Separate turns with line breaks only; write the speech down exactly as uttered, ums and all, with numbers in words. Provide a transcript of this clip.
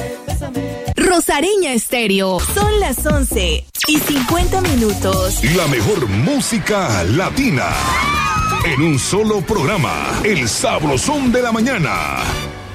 Rosareña Estéreo. Son las once y cincuenta minutos.
La mejor música latina. En un solo programa. El Sabrosón de la mañana.